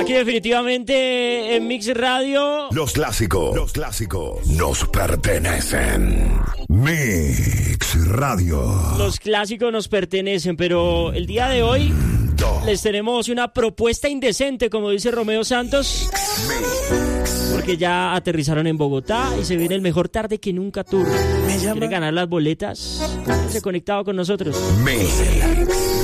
Aquí definitivamente en Mix Radio. Los clásicos nos pertenecen. Mix Radio. Los clásicos nos pertenecen, pero el día de hoy les tenemos una propuesta indecente, como dice Romeo Santos. Porque ya aterrizaron en Bogotá y se viene el mejor tarde que nunca tour. ¿Quiere ganar las boletas? Se ha conectado con nosotros. Mix